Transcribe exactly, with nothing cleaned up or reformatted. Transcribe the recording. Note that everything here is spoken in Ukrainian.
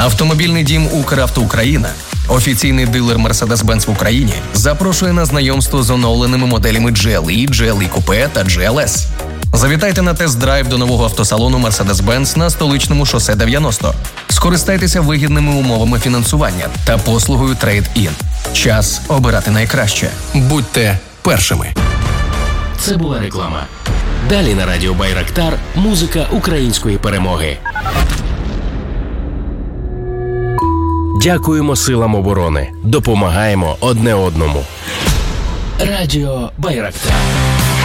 Автомобільний дім «Укравто Україна», офіційний дилер Mercedes-Benz в Україні, запрошує на знайомство з оновленими моделями джі ел і, джі ел і Coupe та джі ел ес. Завітайте на тест-драйв до нового автосалону Mercedes-Benz на Столичному шосе дев'яносто. Скористайтеся вигідними умовами фінансування та послугою трейд-ін. Час обирати найкраще. Будьте першими. Це була реклама. Далі на радіо Байрактар музика української перемоги. Дякуємо силам оборони. Допомагаємо одне одному. Радіо Байрактар.